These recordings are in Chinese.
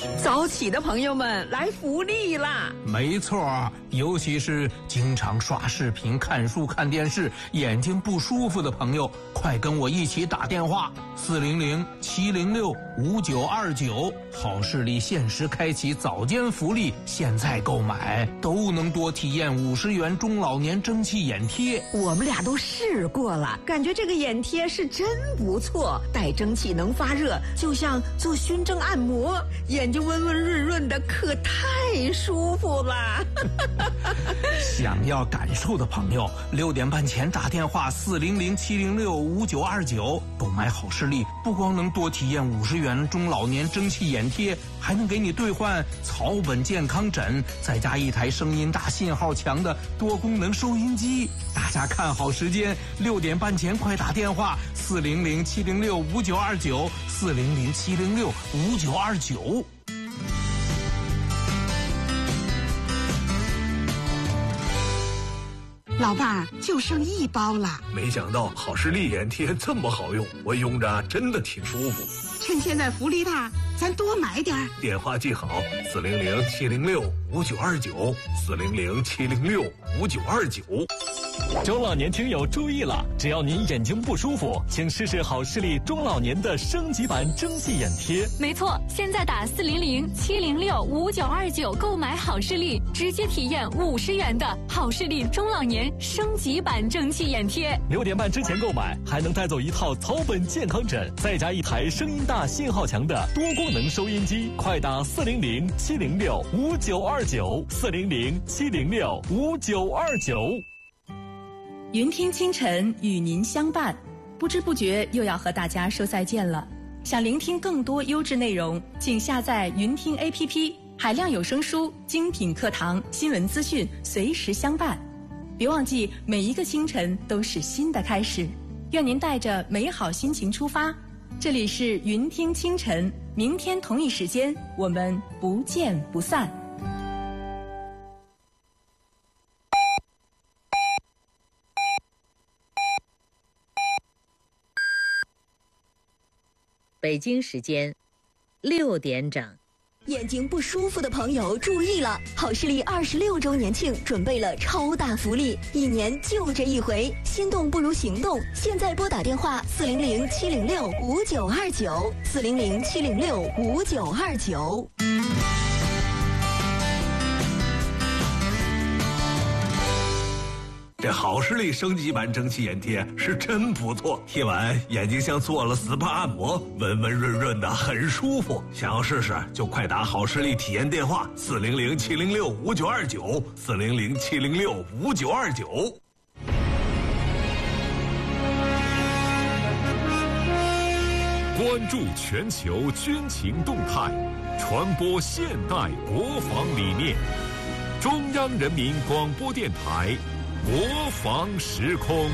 早起的朋友们来福利啦！ 没错，尤其是经常刷视频、看书、看电视，眼睛不舒服的朋友，快跟我一起打电话400-706-5929，好视力限时开启早间福利，现在购买都能多体验50元中老年蒸汽眼贴。 我们俩都试过了，感觉这个眼贴是真不错，带蒸汽能发热，就像做熏蒸按摩，眼睛温温润润的，可太舒服了。 想要感受的朋友，6点半前打电话400-706-5929，购买好视力，不光能多体验50元中老年蒸汽眼贴，还能给你兑换草本健康枕，再加一台声音大、信号强的多功能收音机。大家看好时间，6点半前快打电话400-706-5929，400-706-5929。 老伴儿，就剩1包了。 没想到好视力眼贴这么好用，我用着真的挺舒服。 趁现在福利大，咱多买点儿。 电话记好：400-706-5929，400-706-5929。 中老年听友注意了，只要您眼睛不舒服，请试试好视力中老年的升级版蒸汽眼贴。 没错，现在打400-706-5929购买好视力，直接体验50元的好视力中老年升级版蒸汽眼贴。 6点半之前购买，还能带走一套草本健康枕，再加一台声音大、信号强的多功能收音机。快打400-706-5929，400-706-5929。 云听清晨与您相伴，不知不觉又要和大家说再见了。想聆听更多优质内容，请下载云听 APP， 海量有声书、精品课堂、新闻资讯随时相伴。别忘记，每一个清晨都是新的开始。愿您带着美好心情出发。这里是云听清晨，明天同一时间我们不见不散。 北京时间6点整。 眼睛不舒服的朋友注意了，好视力26周年庆准备了超大福利，1年就这一回，心动不如行动，现在拨打电话400-706-5929，400-706-5929。 这好视力升级版蒸汽眼贴是真不错，贴完眼睛像做了 SPA 按摩，温温润润的，很舒服。想要试试就快打好视力体验电话400-706-5929，400-706-5929。 关注全球军情动态，传播现代国防理念。中央人民广播电台国防时空。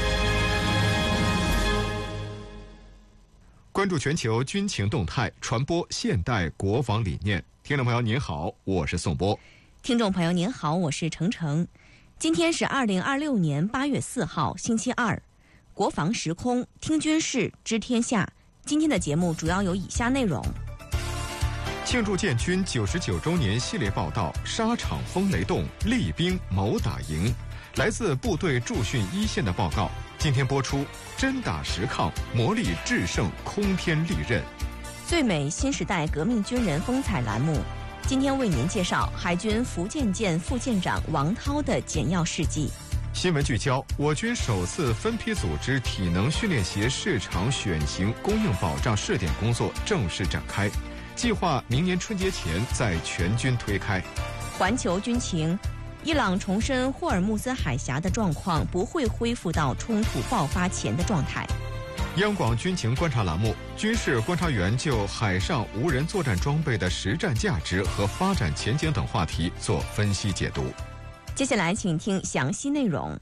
关注全球军情动态，传播现代国防理念。听众朋友您好，我是宋波。 听众朋友您好，我是程程。今天是2026年8月4号，星期二。国防时空，听军事，知天下。今天的节目主要有以下内容： 庆祝建军99周年系列报道，沙场风雷动，厉兵谋打赢。来自部队驻训一线的报告，今天播出，真打实抗，磨砺制胜空天利刃。 最美新时代革命军人风采栏目，今天为您介绍海军福建舰副舰长王涛的简要事迹。 新闻聚焦，我军首次分批组织体能训练鞋市场选型供应保障试点工作正式展开，计划明年春节前在全军推开。 环球军情，伊朗重申霍尔木兹海峡的状况不会恢复到冲突爆发前的状态。 央广军情观察栏目，军事观察员就海上无人作战装备的实战价值和发展前景等话题做分析解读。 接下来请听详细内容。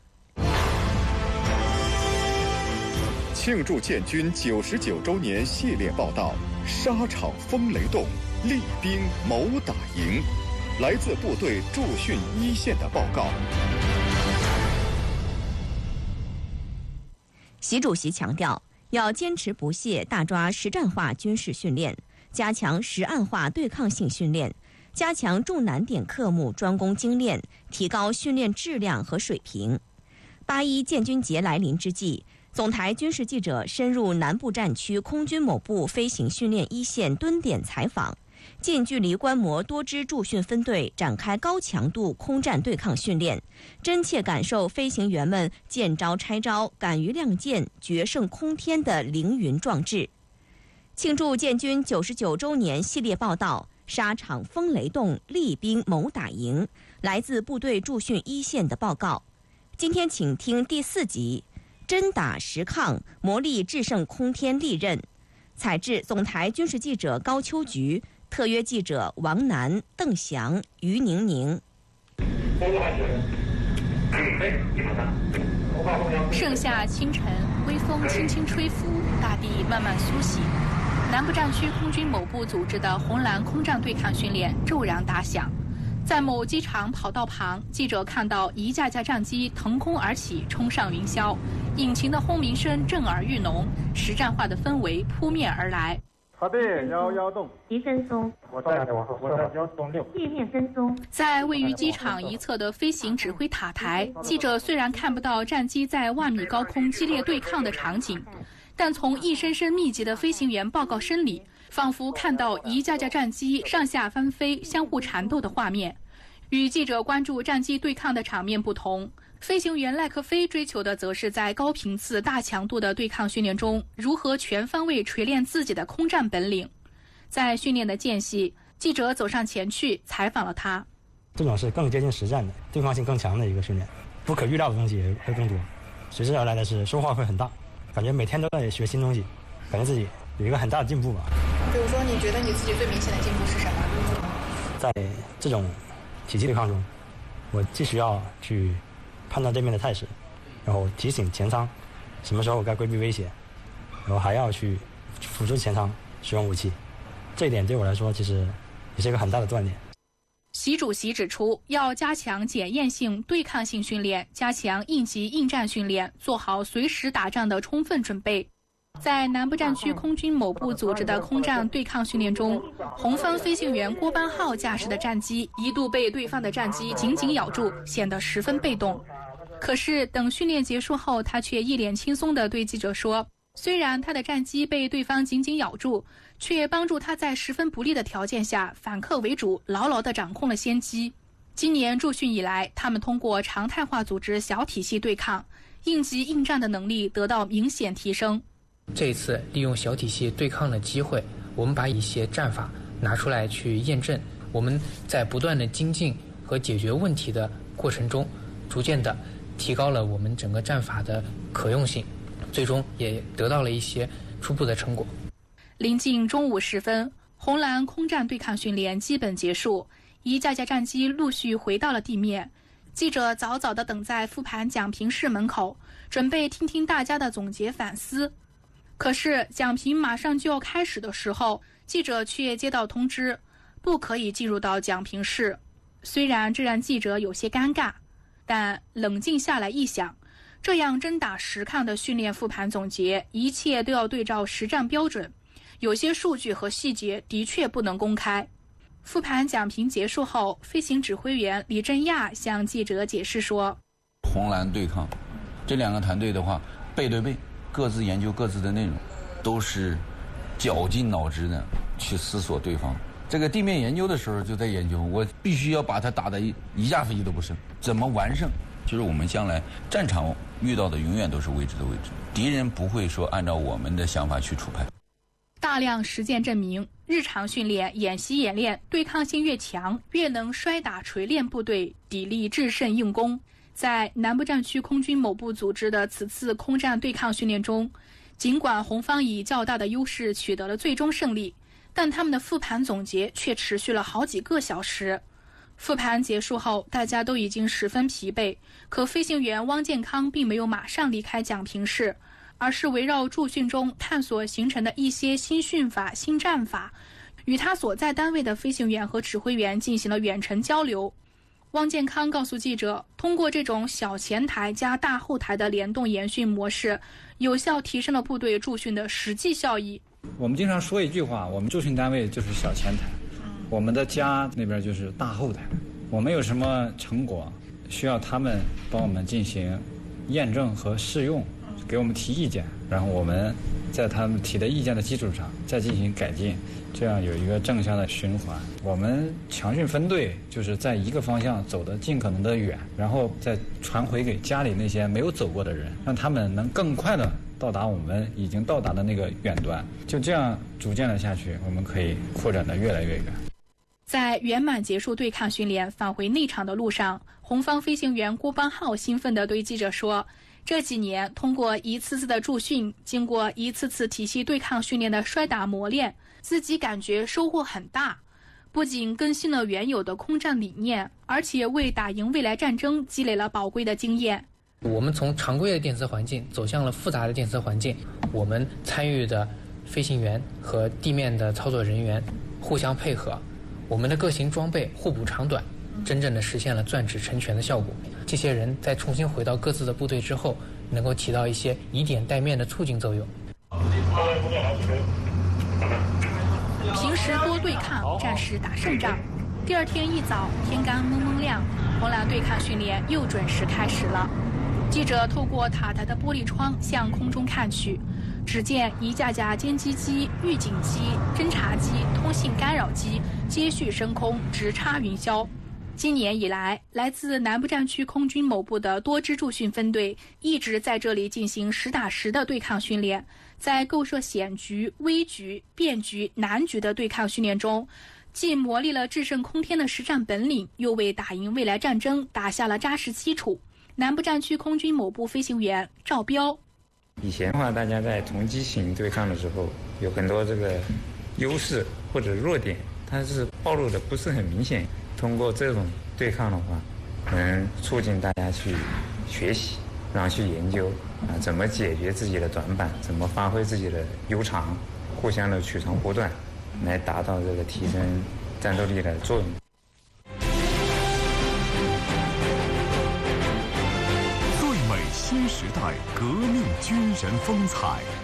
庆祝建军99周年系列报道，沙场风雷动，厉兵谋打赢。来自部队驻训一线的报告。习主席强调，要坚持不懈大抓实战化军事训练， 加强实案化对抗性训练，加强重难点科目专攻精练，提高训练质量和水平。8·1建军节来临之际，总台军事记者深入南部战区空军某部飞行训练一线蹲点采访，近距离观摩多支驻训分队展开高强度空战对抗训练，真切感受飞行员们见招拆招、敢于亮剑、决胜空天的凌云壮志。庆祝建军99周年系列报道《沙场风雷动，厉兵谋打赢》，来自部队驻训一线的报告。今天请听第4集，真打实抗，磨砺制胜空天利刃。采制总台军事记者高秋菊，特约记者王楠、邓翔、于宁宁。 盛夏清晨，微风轻轻吹拂，大地慢慢苏醒。南部战区空军某部组织的红蓝空战对抗训练骤然打响。在某机场跑道旁，记者看到一架架战机腾空而起，冲上云霄，引擎的轰鸣声震耳欲聋，实战化的氛围扑面而来。 好的，1动， 急跟踪， 我在1动6， 地面跟踪。 在位于机场一侧的飞行指挥塔台，记者虽然看不到战机在万米高空激烈对抗的场景，但从一声声密集的飞行员报告声里，仿佛看到一架架战机上下翻飞、相互缠斗的画面。与记者关注战机对抗的场面不同，飞行员赖克飞追求的则是在高频次、大强度的对抗训练中，如何全方位锤炼自己的空战本领。在训练的间隙，记者走上前去采访了他。 这种是更接近实战的、对抗性更强的一个训练，不可预料的东西也会更多，随之而来的是收获会很大，感觉每天都在学新东西，感觉自己有一个很大的进步吧。 比如说，你觉得你自己最明显的进步是什么？ 在这种体系对抗中，我既需要去判断对面的态势，然后提醒前舱什么时候该规避威胁，然后还要去辅助前舱使用武器。这一点对我来说其实也是一个很大的锻炼。 习主席指出，要加强检验性、对抗性训练，加强应急应战训练，做好随时打仗的充分准备。在南部战区空军某部组织的空战对抗训练中，红方飞行员郭班浩驾驶的战机一度被对方的战机紧紧咬住，显得十分被动。可是等训练结束后，他却一脸轻松地对记者说，虽然他的战机被对方紧紧咬住，却帮助他在十分不利的条件下反客为主，牢牢地掌控了先机。今年驻训以来，他们通过常态化组织小体系对抗，应急应战的能力得到明显提升。 这一次利用小体系对抗的机会，我们把一些战法拿出来去验证。我们在不断的精进和解决问题的过程中，逐渐的提高了我们整个战法的可用性，最终也得到了一些初步的成果。 临近中午时分，红蓝空战对抗训练基本结束，一架架战机陆续回到了地面。记者早早地等在复盘讲评室门口，准备听听大家的总结反思。可是讲评马上就要开始的时候，记者却接到通知，不可以进入到讲评室。虽然这让记者有些尴尬，但冷静下来一想，这样真打实抗的训练复盘总结，一切都要对照实战标准，有些数据和细节的确不能公开。复盘讲评结束后，飞行指挥员李振亚向记者解释说， 红蓝对抗这两个团队的话，背对背各自研究各自的内容，都是绞尽脑汁的去思索对方。这个地面研究的时候就在研究，我必须要把它打得一架飞机都不剩，怎么完胜？就是我们将来战场遇到的永远都是未知的未知，敌人不会说按照我们的想法去处判。 大量实践证明，日常训练、演习演练，对抗性越强，越能摔打锤炼部队，砥砺制胜硬攻。在南部战区空军某部组织的此次空战对抗训练中，尽管红方以较大的优势取得了最终胜利，但他们的复盘总结却持续了好几个小时。复盘结束后，大家都已经十分疲惫，可飞行员汪建康并没有马上离开讲评室，而是围绕驻训中探索形成的一些新训法、新战法，与他所在单位的飞行员和指挥员进行了远程交流。汪建康告诉记者，通过这种小前台加大后台的联动研训模式，有效提升了部队驻训的实际效益。 我们经常说一句话，我们驻训单位就是小前台，我们的家那边就是大后台。我们有什么成果，需要他们帮我们进行验证和试用，给我们提意见，然后我们在他们提的意见的基础上再进行改进，这样有一个正向的循环。我们强训分队就是在一个方向走得尽可能的远，然后再传回给家里那些没有走过的人，让他们能更快的到达我们已经到达的那个远端。就这样逐渐的下去，我们可以扩展得越来越远。 在圆满结束对抗训练返回内场的路上，红方飞行员郭邦浩兴奋地对记者说，这几年通过一次次的驻训，经过一次次体系对抗训练的摔打磨练，自己感觉收获很大，不仅更新了原有的空战理念，而且为打赢未来战争积累了宝贵的经验。 我们从常规的电磁环境走向了复杂的电磁环境，我们参与的飞行员和地面的操作人员互相配合，我们的各型装备互补长短，真正的实现了钻指成拳的效果。这些人在重新回到各自的部队之后，能够起到一些以点带面的促进作用。 平时多对抗，战时打胜仗。第二天一早，天刚蒙蒙亮，红蓝对抗训练又准时开始了。记者透过塔台的玻璃窗向空中看去，只见一架架歼击机、预警机、侦察机、通信干扰机接续升空，直插云霄。今年以来，来自南部战区空军某部的多支驻训分队一直在这里进行实打实的对抗训练。在构设险局、危局、变局、难局的对抗训练中，既磨砺了制胜空天的实战本领，又为打赢未来战争打下了扎实基础。南部战区空军某部飞行员赵彪， 以前的话，大家在同机型对抗的时候，有很多这个优势或者弱点，它是暴露的不是很明显。通过这种对抗的话，能促进大家去学习，然后去研究怎么解决自己的短板，怎么发挥自己的优长，互相的取长补短，来达到这个提升战斗力的作用。 最美新时代革命军人风采。